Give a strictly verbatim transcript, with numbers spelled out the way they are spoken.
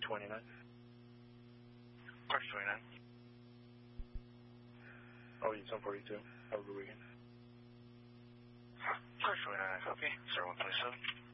twenty-nine. March twenty-nine. Oh, it's on forty-two. Have a good weekend. March twenty-nine, I copy. Sir, one twenty-seven.